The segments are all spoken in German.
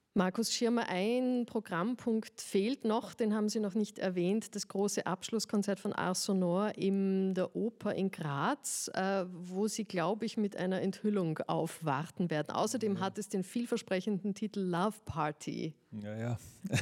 Markus Schirmer, ein Programmpunkt fehlt noch, den haben Sie noch nicht erwähnt, das große Abschlusskonzert von Ars Sonor in der Oper in Graz, wo Sie, glaube ich, mit einer Enthüllung aufwarten werden. Außerdem hat es den vielversprechenden Titel Love Party. Ja.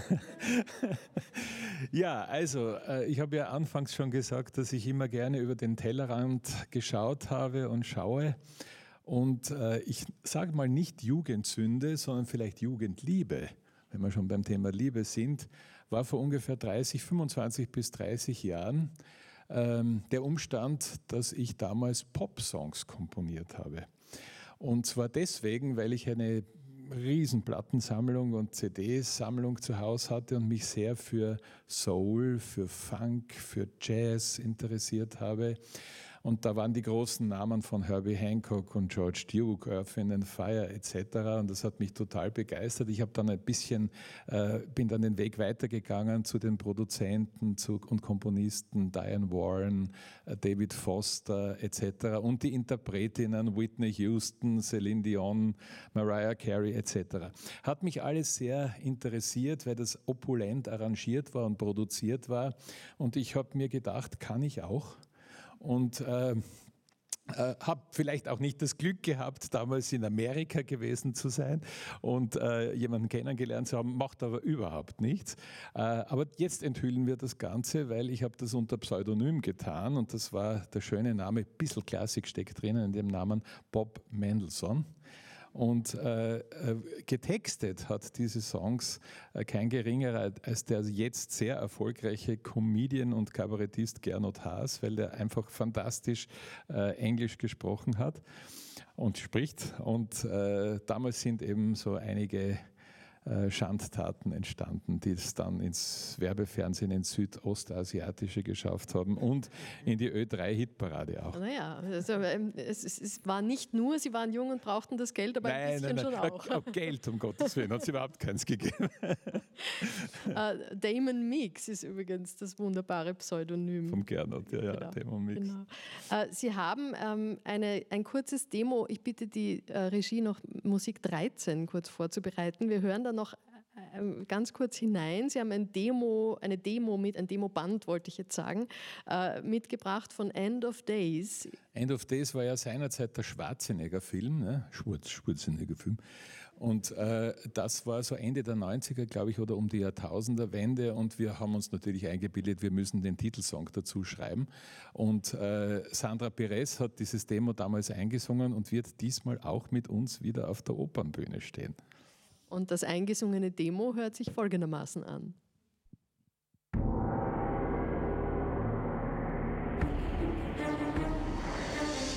Ja, also ich habe ja anfangs schon gesagt, dass ich immer gerne über den Tellerrand geschaut habe und schaue. Und ich sage mal nicht Jugendsünde, sondern vielleicht Jugendliebe, wenn wir schon beim Thema Liebe sind, war vor ungefähr 25 bis 30 Jahren der Umstand, dass ich damals Pop-Songs komponiert habe. Und zwar deswegen, weil ich eine Riesenplattensammlung und CD-Sammlung zu Hause hatte und mich sehr für Soul, für Funk, für Jazz interessiert habe. Und da waren die großen Namen von Herbie Hancock und George Duke, Earth, Wind & Fire etc. Und das hat mich total begeistert. Ich habe dann bin dann den Weg weitergegangen zu den Produzenten und Komponisten Diane Warren, David Foster etc. und die Interpretinnen Whitney Houston, Celine Dion, Mariah Carey etc. Hat mich alles sehr interessiert, weil das opulent arrangiert war und produziert war. Und ich habe mir gedacht, kann ich auch? Und habe vielleicht auch nicht das Glück gehabt, damals in Amerika gewesen zu sein und jemanden kennengelernt zu haben, macht aber überhaupt nichts. Aber jetzt enthüllen wir das Ganze, weil ich habe das unter Pseudonym getan und das war der schöne Name, ein bisschen Klassik steckt drinnen in dem Namen, Bob Mendelssohn. Und getextet hat diese Songs kein geringerer als der jetzt sehr erfolgreiche Comedian und Kabarettist Gernot Haas, weil der einfach fantastisch Englisch gesprochen hat und spricht. Und damals sind eben so einige Schandtaten entstanden, die es dann ins Werbefernsehen ins Südostasiatische geschafft haben und in die Ö3-Hitparade auch. Naja, also, es war nicht nur, Sie waren jung und brauchten das Geld, aber ein bisschen schon auch. Geld, um Gottes Willen, hat es überhaupt keins gegeben. Damon Mix ist übrigens das wunderbare Pseudonym. Vom Gernot, ja, Genau. Damon Mix. Genau. Sie haben ein kurzes Demo, ich bitte die Regie noch Musik 13 kurz vorzubereiten. Wir hören da noch ganz kurz hinein. Sie haben ein Demoband, wollte ich jetzt sagen, mitgebracht von End of Days. End of Days war ja seinerzeit der Schwarzenegger-Film, ne? Schwarzenegger-Film. Und das war so Ende der 90er, glaube ich, oder um die Jahrtausenderwende. Und wir haben uns natürlich eingebildet, wir müssen den Titelsong dazu schreiben. Und Sandra Perez hat dieses Demo damals eingesungen und wird diesmal auch mit uns wieder auf der Opernbühne stehen. Und das eingesungene Demo hört sich folgendermaßen an.